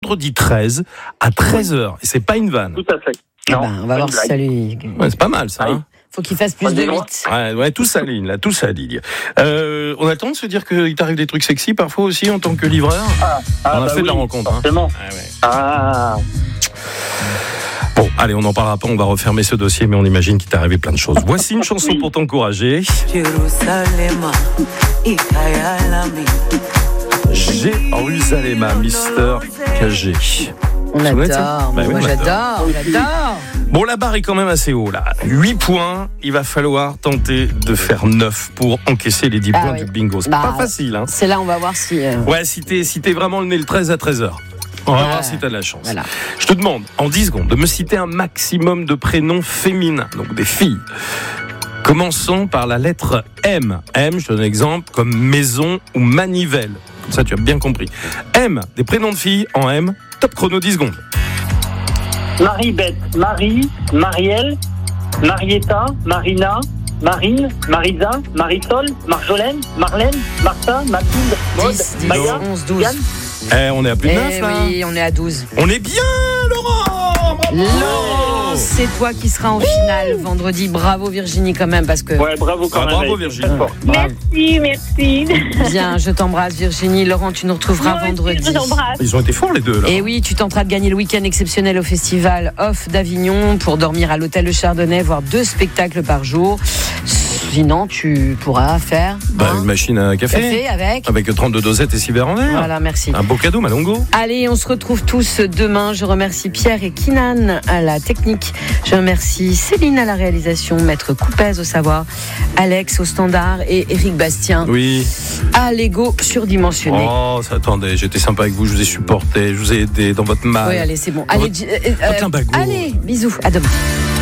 vendredi 13 à 13h. Et c'est pas une vanne. Tout à fait. Non, on va voir si ça lui... Ouais, c'est pas mal ça. Hein. Faut qu'il fasse plus de 8. Ouais, tout s'aligne, là, tout s'aligne. On a le temps de se dire qu'il t'arrive des trucs sexy parfois aussi en tant que livreur. On a fait de la rencontre. Forcément. Bon, allez, on n'en parlera pas, on va refermer ce dossier, mais on imagine qu'il t'est arrivé plein de choses. Voici une chanson pour t'encourager. Jérusalem, Mister KG. On adore, moi j'adore. Bon, la barre est quand même assez haut là. 8 points, il va falloir tenter de faire 9 pour encaisser les 10 points du bingo. C'est pas facile. Hein. C'est là, on va voir si... Ouais, si t'es vraiment le nez le 13 à 13h. On va voir si t'as de la chance. Voilà. Je te demande, en 10 secondes, de me citer un maximum de prénoms féminins, donc des filles. Commençons par la lettre M. M, je te donne un exemple, comme maison ou manivelle. Comme ça, tu as bien compris. M, des prénoms de filles en M. Top chrono, 10 secondes. Marie-Beth, Marie, Marielle, Marietta, Marina, Marine, Marisa, Marisol, Marjolaine, Marlène, Martha, Mathilde, Maud, 10, Maya, 11, 12. Yann. On est à plus de 9 là. Oui, on est à 12. On est bien, Laurent. Laurent, c'est toi qui seras en finale vendredi. Bravo Virginie quand même parce que... Ouais, bravo quand même. Bravo Virginie. Merci. Bien, je t'embrasse Virginie. Laurent, tu nous retrouveras vendredi. Je t'embrasse. Ils ont été forts les deux là. Et oui, tu tenteras de gagner le week-end exceptionnel au festival Off d'Avignon pour dormir à l'hôtel Le Chardonnay, voir 2 spectacles par jour. Sinon, tu pourras faire une machine à café avec 32 dosettes et 6 verres en verre. Voilà, merci. Un beau cadeau, Malongo. Allez, on se retrouve tous demain. Je remercie Pierre et Kinan à la technique. Je remercie Céline à la réalisation, Maître Coupez au savoir, Alex au standard et Éric Bastien à l'ego surdimensionné. Oh, attendez, j'étais sympa avec vous, je vous ai supporté, je vous ai aidé dans votre mal. Oui, allez, c'est bon. Allez, bisous, à demain.